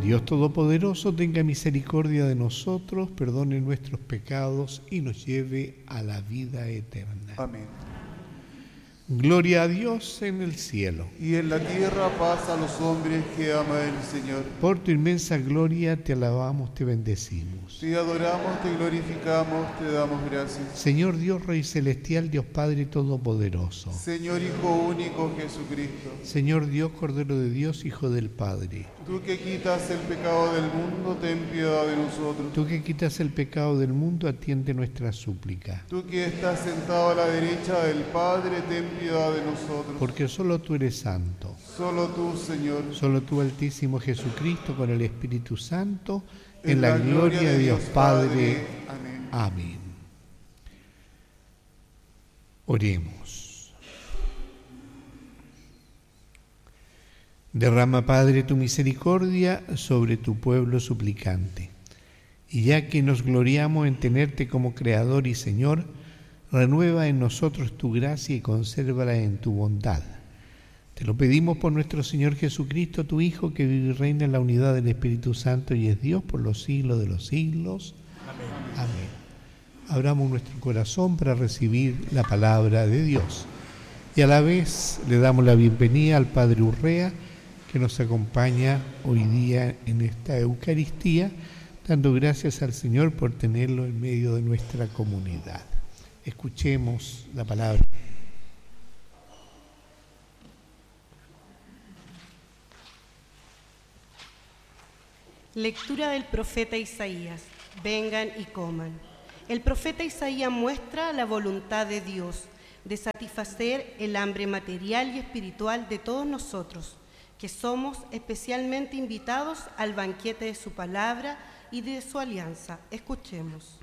Dios Todopoderoso tenga misericordia de nosotros, perdone nuestros pecados y nos lleve a la vida eterna. Amén. Gloria a Dios en el cielo. Y en la tierra paz a los hombres que ama el Señor. Por tu inmensa gloria te alabamos, te bendecimos. Te adoramos, te glorificamos, te damos gracias. Señor Dios Rey Celestial, Dios Padre Todopoderoso. Señor Hijo único Jesucristo. Señor Dios, Cordero de Dios, Hijo del Padre. Tú que quitas el pecado del mundo, ten piedad de nosotros. Tú que quitas el pecado del mundo, atiende nuestra súplica. Tú que estás sentado a la derecha del Padre, ten piedad de nosotros. Porque solo tú eres santo. Solo tú, Señor. Solo tú, Altísimo Jesucristo, con el Espíritu Santo, en la gloria de Dios Padre. Amén. Amén. Oremos. Derrama, Padre, tu misericordia sobre tu pueblo suplicante. Y ya que nos gloriamos en tenerte como Creador y Señor, renueva en nosotros tu gracia y consérvala en tu bondad. Te lo pedimos por nuestro Señor Jesucristo, tu Hijo, que vive y reina en la unidad del Espíritu Santo y es Dios por los siglos de los siglos. Amén. Amén. Abramos nuestro corazón para recibir la palabra de Dios. Y a la vez le damos la bienvenida al Padre Urrea, que nos acompaña hoy día en esta Eucaristía, dando gracias al Señor por tenerlo en medio de nuestra comunidad. Escuchemos la palabra. Lectura del profeta Isaías. Vengan y coman. El profeta Isaías muestra la voluntad de Dios de satisfacer el hambre material y espiritual de todos nosotros, que somos especialmente invitados al banquete de su palabra y de su alianza. Escuchemos.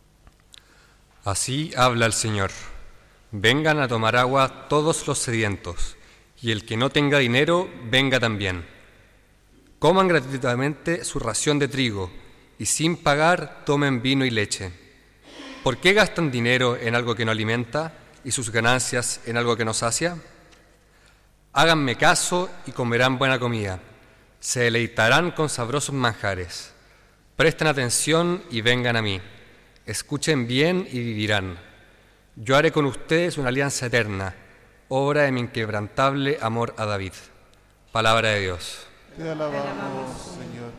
Así habla el Señor. Vengan a tomar agua todos los sedientos, y el que no tenga dinero, venga también. Coman gratuitamente su ración de trigo, y sin pagar tomen vino y leche. ¿Por qué gastan dinero en algo que no alimenta, y sus ganancias en algo que no sacia? Háganme caso y comerán buena comida. Se deleitarán con sabrosos manjares. Presten atención y vengan a mí. Escuchen bien y vivirán. Yo haré con ustedes una alianza eterna, obra de mi inquebrantable amor a David. Palabra de Dios. Te alabamos, Señor.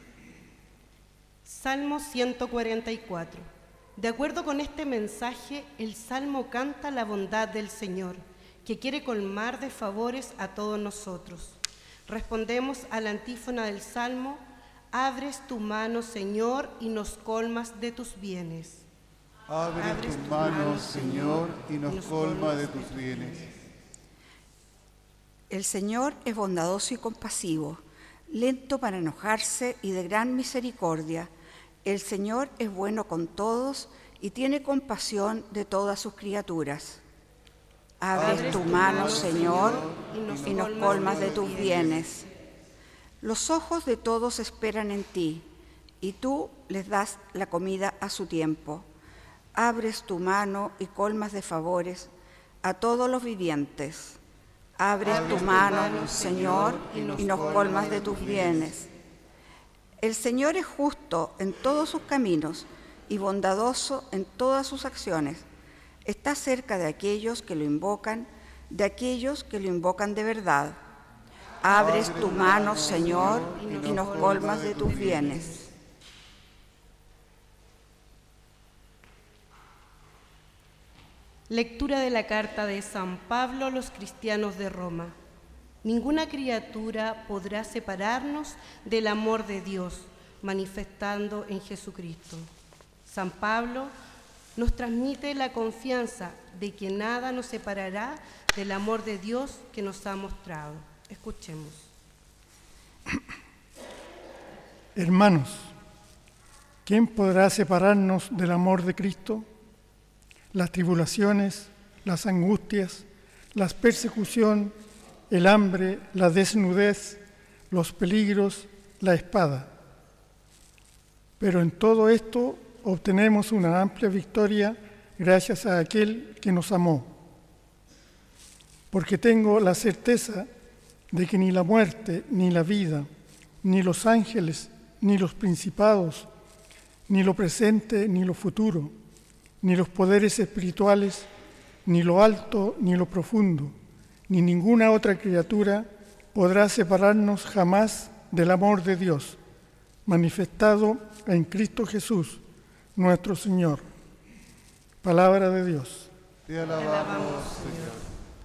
Salmo 144. De acuerdo con este mensaje, el Salmo canta la bondad del Señor, que quiere colmar de favores a todos nosotros. Respondemos a la antífona del Salmo: abres tu mano, Señor, y nos colmas de tus bienes. Abres tu mano, Señor, y nos colma de tus bienes. El Señor es bondadoso y compasivo, lento para enojarse y de gran misericordia. El Señor es bueno con todos y tiene compasión de todas sus criaturas. Abres tu mano, Señor, y nos colmas de tus bienes. Los ojos de todos esperan en ti, y tú les das la comida a su tiempo. Abres tu mano y colmas de favores a todos los vivientes. Abres tu mano, Señor, y nos colmas de tus bienes. El Señor es justo en todos sus caminos y bondadoso en todas sus acciones. Está cerca de aquellos que lo invocan, de aquellos que lo invocan de verdad. Abres tu mano, Señor, y nos colmas de tus bienes. Lectura de la carta de San Pablo a los cristianos de Roma. Ninguna criatura podrá separarnos del amor de Dios, manifestando en Jesucristo. San Pablo nos transmite la confianza de que nada nos separará del amor de Dios que nos ha mostrado. Escuchemos. Hermanos, ¿quién podrá separarnos del amor de Cristo? Las tribulaciones, las angustias, la persecución, el hambre, la desnudez, los peligros, la espada. Pero en todo esto obtenemos una amplia victoria gracias a aquel que nos amó. Porque tengo la certeza de que ni la muerte, ni la vida, ni los ángeles, ni los principados, ni lo presente, ni lo futuro, ni los poderes espirituales, ni lo alto, ni lo profundo, ni ninguna otra criatura podrá separarnos jamás del amor de Dios, manifestado en Cristo Jesús, nuestro Señor. Palabra de Dios. Te alabamos, Señor.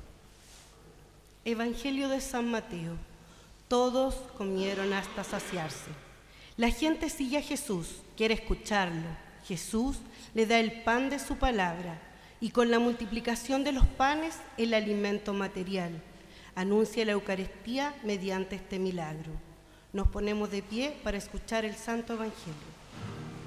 Evangelio de San Mateo. Todos comieron hasta saciarse. La gente sigue a Jesús, quiere escucharlo. Jesús le da el pan de su palabra y con la multiplicación de los panes el alimento material. Anuncia la Eucaristía mediante este milagro. Nos ponemos de pie para escuchar el Santo Evangelio.